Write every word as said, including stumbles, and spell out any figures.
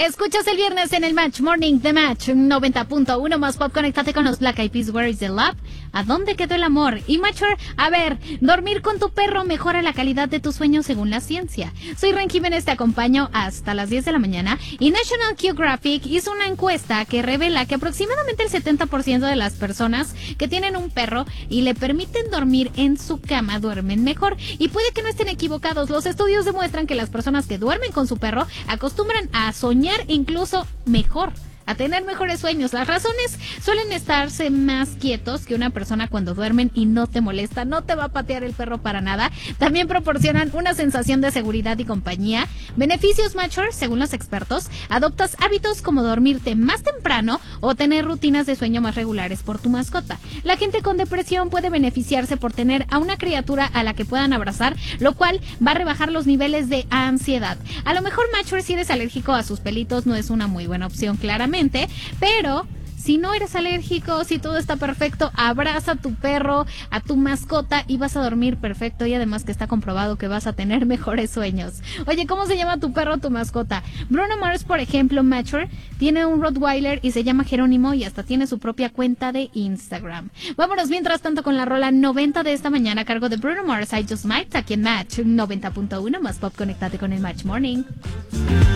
Escuchas el viernes en el Match Morning de Match noventa punto uno más pop. Conéctate con los Black Eyed Peas, Where is the Love? ¿A dónde quedó el amor? Y Mature, a ver, dormir con tu perro mejora la calidad de tus sueños según la ciencia. Soy Ren Jiménez, te acompaño hasta las diez de la mañana y National Geographic hizo una encuesta que revela que aproximadamente el setenta por ciento de las personas que tienen un perro y le permiten dormir en su cama duermen mejor. Y puede que no estén equivocados, los estudios demuestran que las personas que duermen con su perro acostumbran a soñar incluso mejor, a tener mejores sueños. Las razones suelen estarse más quietos que una persona cuando duermen y no te molesta, no te va a patear el perro para nada. También proporcionan una sensación de seguridad y compañía. Beneficios Mature, según los expertos, adoptas hábitos como dormirte más temprano o tener rutinas de sueño más regulares por tu mascota. La gente con depresión puede beneficiarse por tener a una criatura a la que puedan abrazar, lo cual va a rebajar los niveles de ansiedad. A lo mejor Mature, si eres alérgico a sus pelitos, no es una muy buena opción, claramente. Pero si no eres alérgico, si todo está perfecto, abraza a tu perro, a tu mascota y vas a dormir perfecto, y además que está comprobado que vas a tener mejores sueños. Oye, ¿cómo se llama tu perro o tu mascota? Bruno Mars, por ejemplo, Mature, tiene un Rottweiler y se llama Jerónimo y hasta tiene su propia cuenta de Instagram. Vámonos mientras tanto con la rola noventa de esta mañana a cargo de Bruno Mars, I Just Might, aquí en Match noventa punto uno más pop. Conéctate con el Match Morning.